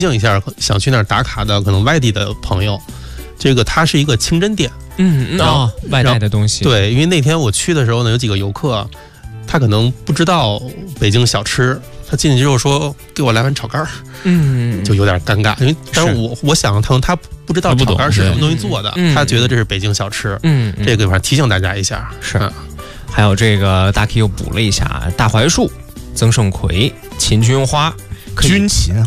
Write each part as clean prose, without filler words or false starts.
醒一下想去那儿打卡的可能外地的朋友，这个它是一个清真店。 外带的东西。 对，因为那天我去的时候呢，有几个游客，他可能不知道北京小吃，他进去之后说给我来碗炒肝儿，就有点尴尬。因为但是我想他不知道炒肝是什么东西做的，他觉得这是北京小吃。这个地方提醒大家一下。 是，还有这个大 K 又补了一下大槐树、曾盛葵、秦君花。 军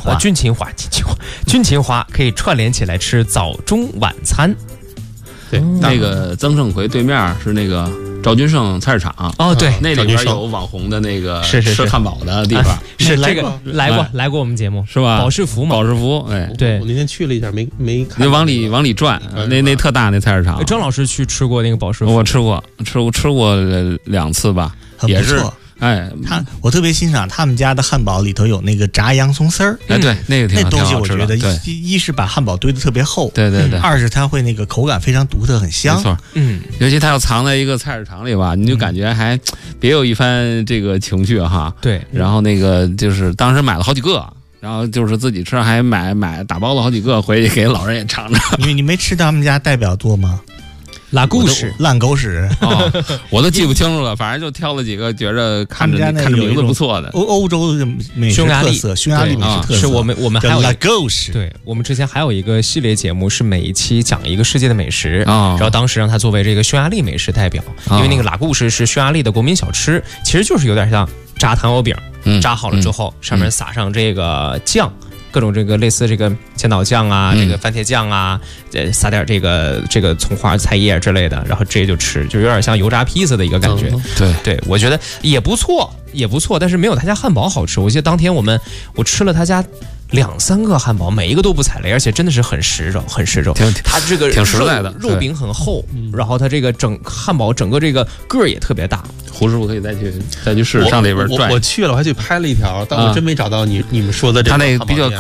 琴花可以串联起来吃早中晚餐。 对，那个曾盛葵对面是那个赵君盛菜市场。 对， 那里边有网红的那个吃汉堡的地方。 是这个来过我们节目是吧？ 保世福嘛， 保世福。 对，我那天去了一下，没看。 就往里转，那特大那菜市场。 张老师去吃过那个保世福？ 我吃过2次吧，也是。 我特别欣赏他们家的汉堡里头有那个炸洋葱丝儿。 对，那个那东西我觉得一是把汉堡堆得特别厚， 对， 二是它会那个口感非常独特，很香。 没错，尤其它要藏在一个菜市场里吧，你就感觉还别有一番这个情绪哈。 对， 然后那个就是当时买了好几个。然后就是自己吃，还买打包了好几个回去给老人也尝尝。 你没吃他们家代表作吗？ 拉故事、 烂狗屎我都记不清楚了，反正就挑了几个觉着看着名字不错的。 欧洲的美食特色，匈牙利美食特色。 是我们还有拉狗屎。 对，我们之前还有一个系列节目，是每一期讲一个世界的美食，然后当时让他作为这个匈牙利美食代表，因为那个拉故事是匈牙利的国民小吃，其实就是有点像炸糖藕饼，炸好了之后上面撒上这个酱。各种这个类似这个千岛酱啊，这个番茄酱啊，撒点这个葱花、菜叶之类的，然后直接就吃，就有点像油炸披萨的一个感觉。对，我觉得也不错，但是没有他家汉堡好吃。我记得当天我吃了他家2-3个汉堡，每一个都不踩雷，而且真的是很实肉。它这个挺实在的， 肉饼很厚，然后它这个汉堡整个这个个儿也特别大。 胡师傅可以再去试上那边转。 我去了，我还去拍了一条，但我真没找到你们说的这个。 他那比较